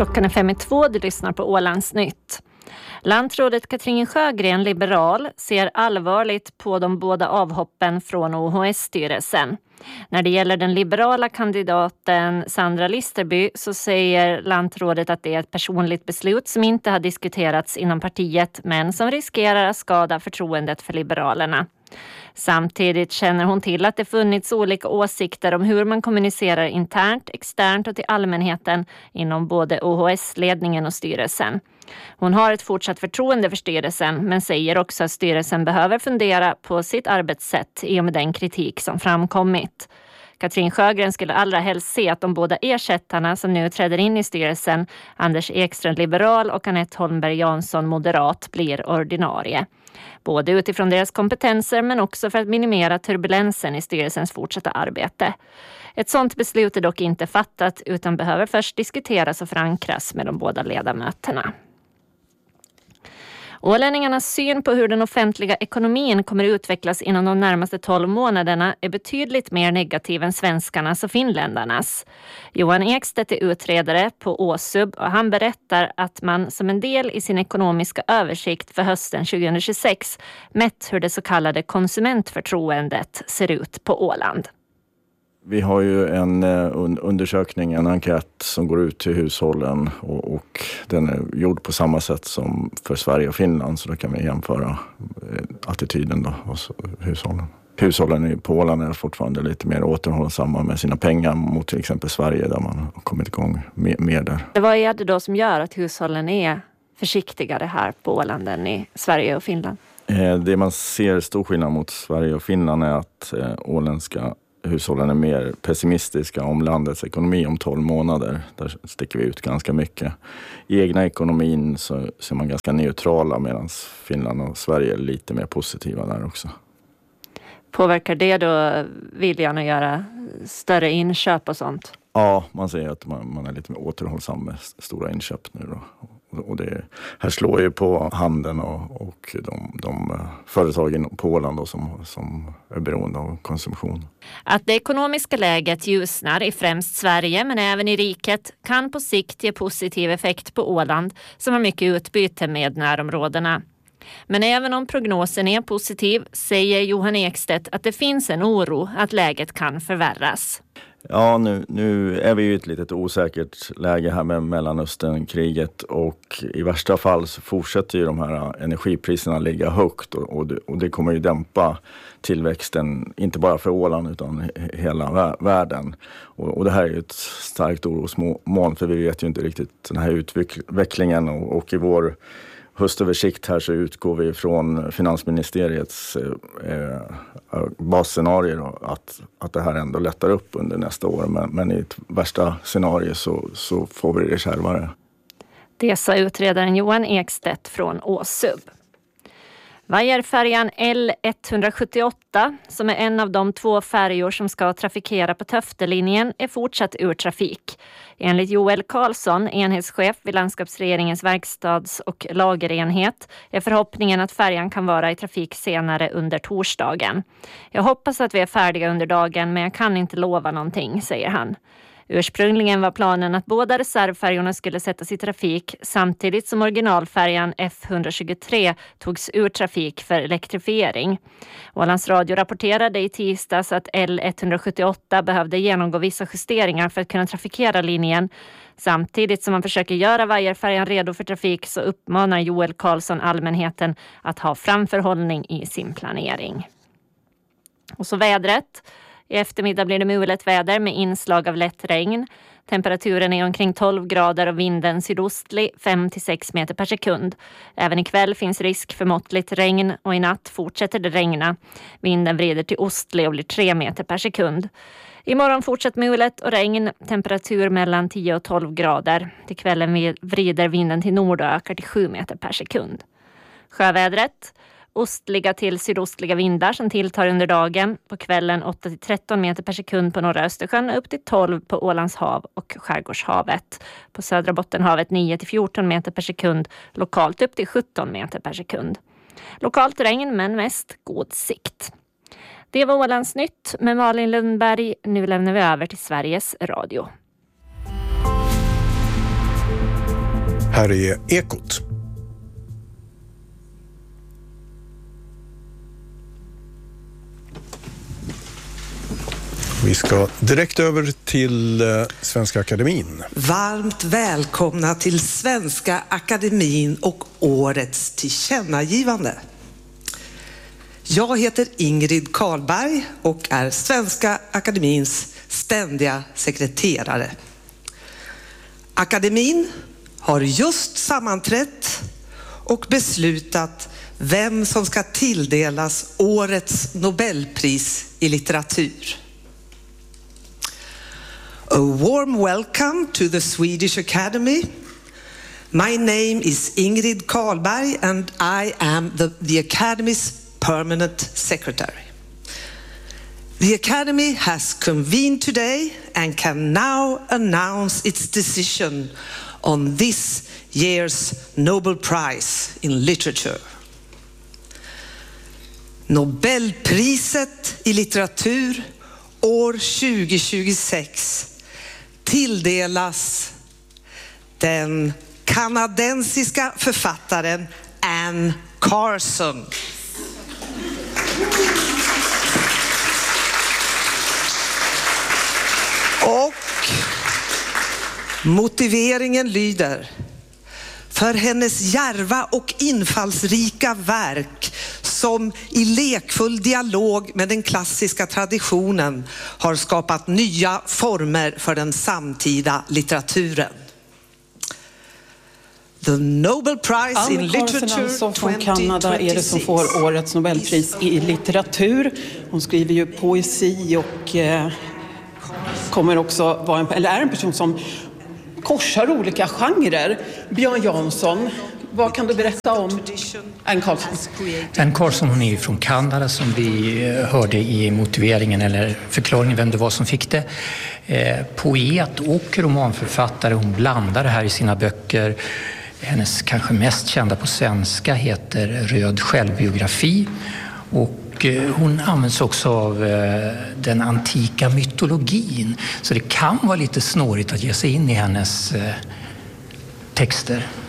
Klockan är 5:02, du lyssnar på Ålandsnytt. Lantrådet Katrin Sjögren, liberal, ser allvarligt på de båda avhoppen från OHS-styrelsen. När det gäller den liberala kandidaten Sandra Listerby så säger lantrådet att det är ett personligt beslut som inte har diskuterats inom partiet men som riskerar att skada förtroendet för liberalerna. Samtidigt känner hon till att det funnits olika åsikter om hur man kommunicerar internt, externt och till allmänheten inom både OHS-ledningen och styrelsen. Hon har ett fortsatt förtroende för styrelsen men säger också att styrelsen behöver fundera på sitt arbetssätt i och med den kritik som framkommit. Katrin Sjögren skulle allra helst se att de båda ersättarna som nu träder in i styrelsen, Anders Ekström liberal och Anette Holmberg Jansson moderat, blir ordinarie. Både utifrån deras kompetenser men också för att minimera turbulensen i styrelsens fortsatta arbete. Ett sådant beslut är dock inte fattat utan behöver först diskuteras och förankras med de båda ledamöterna. Ålänningarnas syn på hur den offentliga ekonomin kommer utvecklas inom de närmaste 12 månaderna är betydligt mer negativ än svenskarnas och finländarnas. Johan Ekstedt är utredare på Åsub och han berättar att man som en del i sin ekonomiska översikt för hösten 2026 mätt hur det så kallade konsumentförtroendet ser ut på Åland. Vi har ju en undersökning, en enkät som går ut till hushållen och den är gjord på samma sätt som för Sverige och Finland, så då kan vi jämföra attityden då hos hushållen. Hushållen på Åland är fortfarande lite mer återhållsamma med sina pengar mot till exempel Sverige där man har kommit igång mer där. Vad är det då som gör att hushållen är försiktigare här på Åland än i Sverige och Finland? Det man ser stor skillnad mot Sverige och Finland är att åländska hushållen är mer pessimistiska om landets ekonomi om 12 månader. Där sticker vi ut ganska mycket. I egna ekonomin så ser man ganska neutrala medan Finland och Sverige är lite mer positiva där också. Påverkar det då viljan att göra större inköp och sånt? Ja, man säger att man är lite mer återhållsam med stora inköp nu då. Och det här slår ju på handeln och de företagen på Åland då som är beroende av konsumtion. Att det ekonomiska läget ljusnar i främst Sverige men även i riket kan på sikt ge positiv effekt på Åland som har mycket utbyte med närområdena. Men även om prognosen är positiv säger Johan Ekstedt att det finns en oro att läget kan förvärras. Ja, nu är vi ju i ett litet osäkert läge här med Mellanösternkriget och i värsta fall så fortsätter ju de här energipriserna ligga högt och det kommer ju dämpa tillväxten inte bara för Åland utan hela världen. Och det här är ju ett starkt orosmoln för vi vet ju inte riktigt den här utvecklingen och i vår höstöversikt här så utgår vi från finansministeriets basscenarier att det här ändå lättar upp under nästa år. Men i ett värsta scenario så får vi det kärvare. Det sa utredaren Johan Ekstedt från Åsub. Vajerfärjan L178, som är en av de 2 färjor som ska trafikera på Töftelinjen, är fortsatt ur trafik. Enligt Joel Karlsson, enhetschef vid landskapsregeringens verkstads- och lagerenhet, är förhoppningen att färjan kan vara i trafik senare under torsdagen. Jag hoppas att vi är färdiga under dagen men jag kan inte lova någonting, säger han. Ursprungligen var planen att båda reservfärjorna skulle sättas i trafik samtidigt som originalfärjan F123 togs ur trafik för elektrifiering. Ålands Radio rapporterade i tisdags att L178 behövde genomgå vissa justeringar för att kunna trafikera linjen. Samtidigt som man försöker göra vajerfärjan redo för trafik så uppmanar Joel Karlsson allmänheten att ha framförhållning i sin planering. Och så vädret. I eftermiddag blir det mulet väder med inslag av lätt regn. Temperaturen är omkring 12 grader och vinden sydostlig 5-6 meter per sekund. Även ikväll finns risk för måttligt regn och i natt fortsätter det regna. Vinden vrider till ostlig och blir 3 meter per sekund. Imorgon fortsätter mulet och regn, temperatur mellan 10 och 12 grader. Till kvällen vrider vinden till nord och ökar till 7 meter per sekund. Sjövädret. Ostliga till sydostliga vindar som tilltar under dagen. På kvällen 8-13 meter per sekund på norra Östersjön upp till 12 på Ålands hav och Skärgårdshavet. På södra Bottenhavet 9-14 meter per sekund. Lokalt upp till 17 meter per sekund. Lokalt regn men mest god sikt. Det var Ålandsnytt med Malin Lundberg. Nu lämnar vi över till Sveriges Radio. här är Ekot. Vi ska direkt över till Svenska Akademin. Varmt välkomna till Svenska Akademin och årets tillkännagivande. Jag heter Ingrid Karlberg och är Svenska Akademins ständiga sekreterare. Akademin har just sammanträtt och beslutat vem som ska tilldelas årets Nobelpris i litteratur. A warm welcome to the Swedish Academy. My name is Ingrid Karlberg and I am the Academy's permanent secretary. The Academy has convened today and can now announce its decision on this year's Nobel Prize in Literature. Nobelpriset i litteratur år 2026 tilldelas den kanadensiska författaren Anne Carson. Och motiveringen lyder: för hennes djärva och infallsrika verk som i lekfull dialog med den klassiska traditionen har skapat nya former för den samtida litteraturen. The Nobel Prize in Literature alltså från Kanada är det som får årets Nobelpris i litteratur. Hon skriver ju poesi och kommer också vara är en person som korsar olika genrer. Björn Jansson, vad kan du berätta om Anne Carson? Anne Carson, hon är ju från Kanada som vi hörde i motiveringen eller förklaringen vem det var som fick det. Poet och romanförfattare, hon blandar det här i sina böcker. Hennes kanske mest kända på svenska heter Röd självbiografi. Och hon används också av den antika mytologin. Så det kan vara lite snårigt att ge sig in i hennes texter.